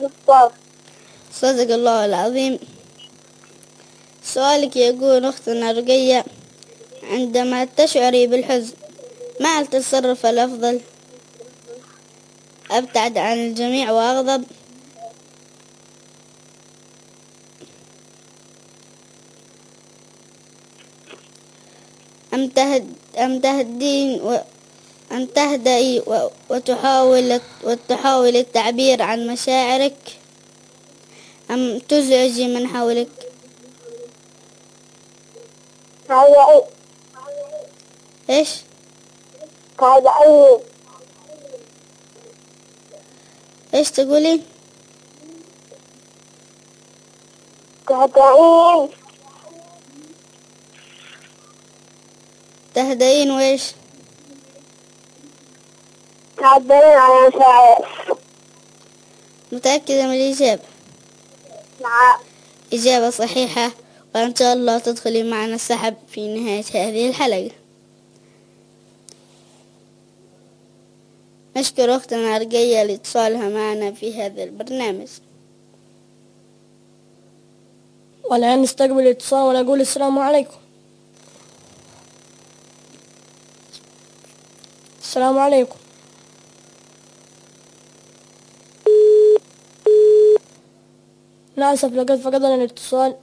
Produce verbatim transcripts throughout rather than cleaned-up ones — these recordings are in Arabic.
بالصبر. صدق الله العظيم. سؤالك يقول: أختنا رقية، عندما تشعري بالحزن ما التصرف الأفضل؟ أبتعد عن الجميع وأغضب، أم تهد أم تهدين و أم تهدئي و- وتحاول وتحاول التعبير عن مشاعرك، أم تزعجي من حولك؟ هذا إيه؟ إيش؟ هذا إيه؟ إيش تقولين؟ تهدئين. تهدئين وإيش؟ تعبرين عن مشاعر. متأكدة من الإجابة؟ نعم. إجابة صحيحة، وإن شاء الله تدخلي معنا السحب في نهاية هذه الحلقة. نشكر أختنا رقية لاتصالها معنا في هذا البرنامج. والآن نستقبل الاتصال ونقول السلام عليكم. السلام عليكم. للأسف لقد فقدنا الاتصال.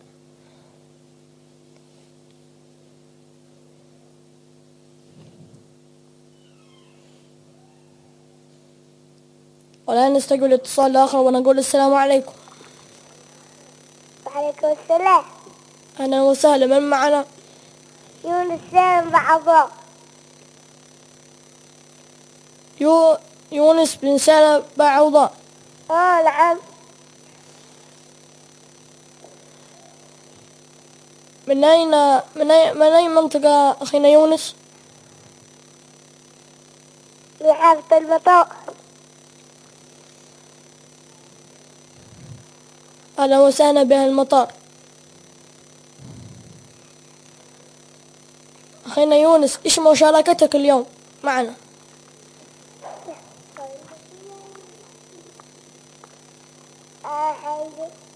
والآن نستقبل اتصال آخر ونقول السلام عليكم. وعليكم السلام. أهلا وسهلا، من معنا؟ يونس سالم بعضاء. يو يونس بن سالم بعوضاء. اه نعم. من أين من أي من أي منطقة أخينا يونس؟ من حافة المطار. أهلا وسهلا بأهل المطار. أخينا يونس، إيش مشاركتك اليوم معنا؟ آه حاجة.